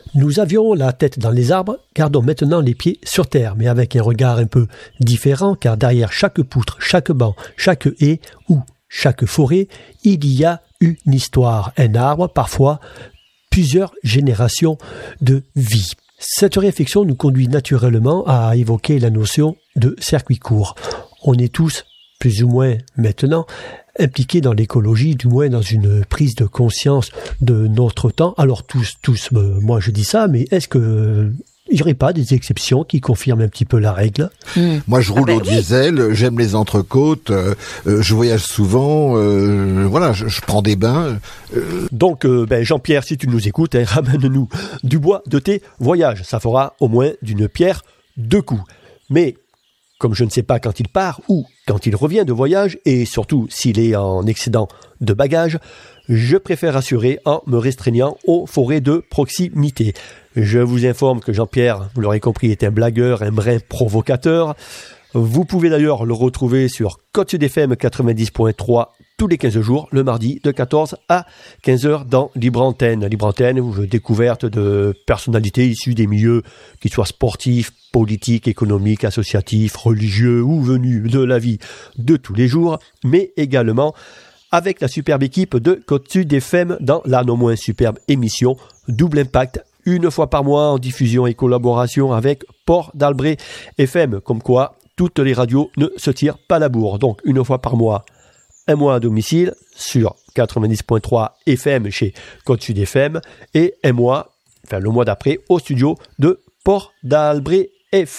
Nous avions la tête dans les arbres, gardons maintenant les pieds sur terre, mais avec un regard un peu différent, car derrière chaque poutre, chaque banc, chaque haie ou chaque forêt, il y a une histoire, un arbre, parfois plusieurs générations de vie. Cette réflexion nous conduit naturellement à évoquer la notion de circuit court. On est tous, plus ou moins maintenant, impliqués dans l'écologie, du moins dans une prise de conscience de notre temps. Alors tous, moi je dis ça, mais est-ce que il n'y aurait pas des exceptions qui confirment un petit peu la règle? Moi, je roule au diesel, j'aime les entrecôtes, je voyage souvent, voilà, je prends des bains. Donc, Jean-Pierre, si tu nous écoutes, ramène-nous du bois de tes voyages. Ça fera au moins d'une pierre deux coups. Mais, comme je ne sais pas quand il part ou quand il revient de voyage, et surtout s'il est en excédent de bagages, je préfère assurer en me restreignant aux forêts de proximité. Je vous informe que Jean-Pierre, vous l'aurez compris, est un blagueur, un brin provocateur. Vous pouvez d'ailleurs le retrouver sur Côte Sud FM 90.3 tous les 15 jours, le mardi de 14 à 15h dans Libre Antenne. Libre Antenne, découverte de personnalités issues des milieux qui soient sportifs, politiques, économiques, associatifs, religieux ou venus de la vie de tous les jours, mais également avec la superbe équipe de Côte Sud FM dans la non moins superbe émission Double Impact, une fois par mois en diffusion et collaboration avec Port d'Albret FM, comme quoi toutes les radios ne se tirent pas la bourre. Donc une fois par mois, un mois à domicile sur 90.3 FM chez Côte Sud FM et un mois, le mois d'après, au studio de Port d'Albret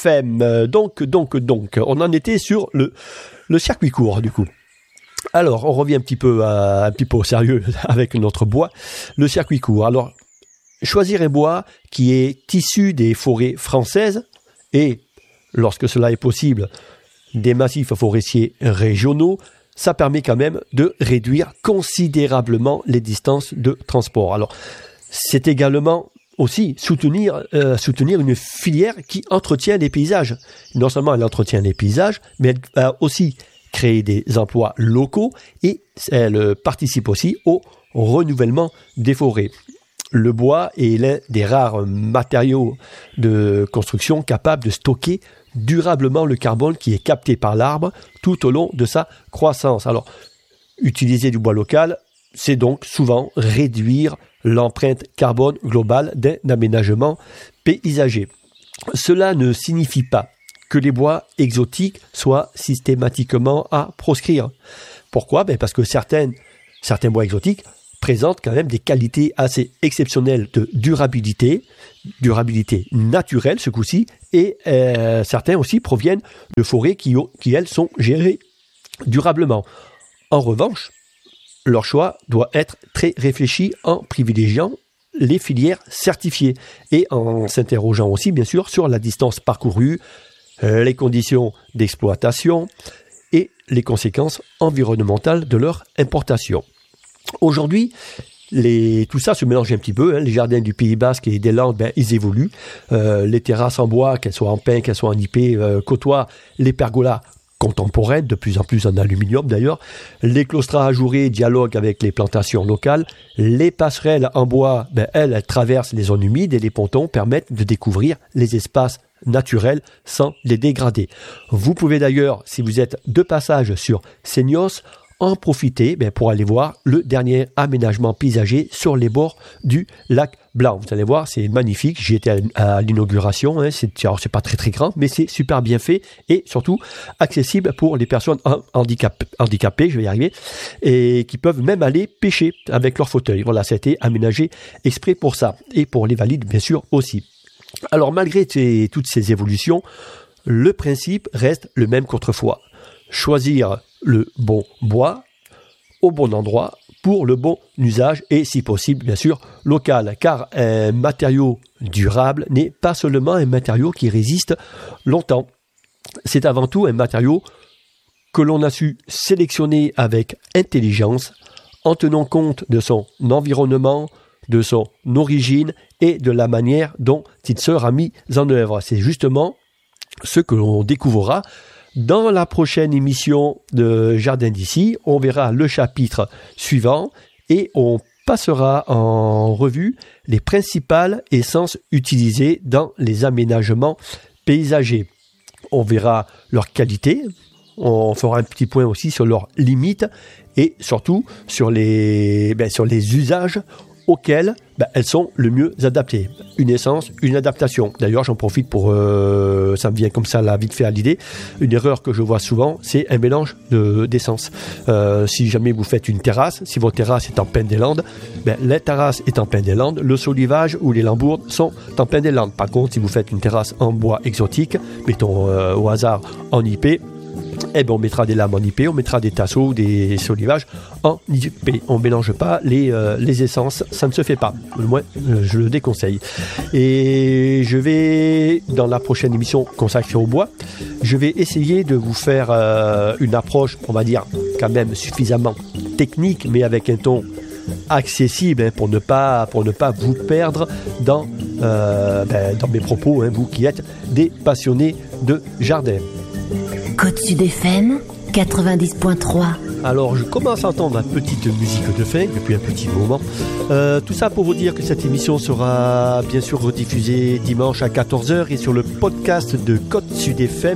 FM. Donc, on en était sur le circuit court du coup. Alors, on revient un petit peu au sérieux avec notre bois, le circuit court. Alors, choisir un bois qui est issu des forêts françaises et, lorsque cela est possible, des massifs forestiers régionaux, ça permet quand même de réduire considérablement les distances de transport. Alors, c'est également aussi soutenir une filière qui entretient les paysages. Non seulement elle entretient les paysages, mais elle va aussi créer des emplois locaux et elle participe aussi au renouvellement des forêts. Le bois est l'un des rares matériaux de construction capables de stocker durablement le carbone qui est capté par l'arbre tout au long de sa croissance. Alors, utiliser du bois local, c'est donc souvent réduire l'empreinte carbone globale d'un aménagement paysager. Cela ne signifie pas que les bois exotiques soient systématiquement à proscrire. Pourquoi ? Parce que certains bois exotiques présentent quand même des qualités assez exceptionnelles de durabilité naturelle ce coup-ci, et certains aussi proviennent de forêts qui elles sont gérées durablement. En revanche, leur choix doit être très réfléchi en privilégiant les filières certifiées et en s'interrogeant aussi bien sûr sur la distance parcourue, les conditions d'exploitation et les conséquences environnementales de leur importation. Aujourd'hui, tout ça se mélange un petit peu. Les jardins du Pays Basque et des Landes, ils évoluent. Les terrasses en bois, qu'elles soient en pin, qu'elles soient en ipé, côtoient les pergolas contemporaines, de plus en plus en aluminium d'ailleurs. Les claustras ajourés dialoguent avec les plantations locales. Les passerelles en bois, elles traversent les zones humides et les pontons permettent de découvrir les espaces naturels sans les dégrader. Vous pouvez d'ailleurs, si vous êtes de passage sur Seignos, en profiter pour aller voir le dernier aménagement paysager sur les bords du lac Blanc. Vous allez voir, c'est magnifique. J'y étais à l'inauguration. Alors, c'est pas très très grand, mais c'est super bien fait et surtout accessible pour les personnes handicapées, je vais y arriver, et qui peuvent même aller pêcher avec leur fauteuil. Voilà, ça a été aménagé exprès pour ça et pour les valides bien sûr aussi. Alors malgré toutes ces évolutions, le principe reste le même qu'autrefois. Choisir le bon bois au bon endroit pour le bon usage et si possible bien sûr local, car un matériau durable n'est pas seulement un matériau qui résiste longtemps, c'est avant tout un matériau que l'on a su sélectionner avec intelligence en tenant compte de son environnement, de son origine et de la manière dont il sera mis en œuvre. C'est justement ce que l'on découvrira dans la prochaine émission de Jardin d'ici. On verra le chapitre suivant et on passera en revue les principales essences utilisées dans les aménagements paysagers. On verra leur qualité, on fera un petit point aussi sur leurs limites et surtout sur les usages auxquels elles sont le mieux adaptées. Une essence, une adaptation. D'ailleurs, j'en profite pour... ça me vient comme ça là, vite fait à l'idée. Une erreur que je vois souvent, c'est un mélange d'essence. Si jamais vous faites une terrasse, si votre terrasse est en Pin des Landes, la terrasse est en Pin des Landes, le solivage ou les lambourdes sont en Pin des Landes. Par contre, si vous faites une terrasse en bois exotique, mettons au hasard en IP, on mettra des lames en IP, on mettra des tasseaux ou des solivages en IP. On ne mélange pas les essences, ça ne se fait pas. Moi, je le déconseille. Et je vais, dans la prochaine émission consacrée au bois, je vais essayer de vous faire une approche, on va dire, quand même suffisamment technique, mais avec un ton accessible pour ne pas vous perdre dans mes propos, vous qui êtes des passionnés de jardin. Côte Sud FM 90.3. Alors je commence à entendre la petite musique de fin depuis un petit moment. Tout ça pour vous dire que cette émission sera bien sûr rediffusée dimanche à 14h et sur le podcast de Côte Sud FM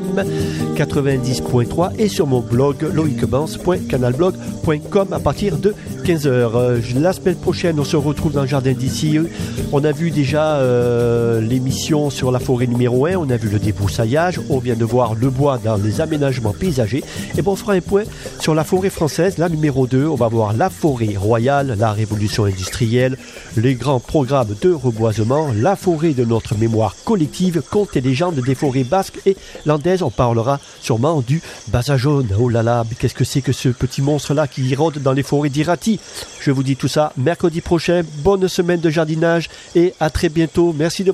90.3 et sur mon blog loicbans.canalblog.com à partir de 15h. La semaine prochaine, on se retrouve dans le jardin d'ici. On a vu déjà l'émission sur la forêt numéro 1, on a vu le débroussaillage, on vient de voir le bois dans les aménagements paysagers. Et on fera un point sur la forêt française, la numéro 2. On va voir la forêt royale, la révolution industrielle, les grands programmes de reboisement, la forêt de notre mémoire collective, contes et légendes des forêts basques et landaises. On parlera sûrement du basa jaune. Oh là là, mais qu'est-ce que c'est que ce petit monstre-là qui rôde dans les forêts d'Irati? Je vous dis tout ça mercredi prochain. Bonne semaine de jardinage et à très bientôt. Merci de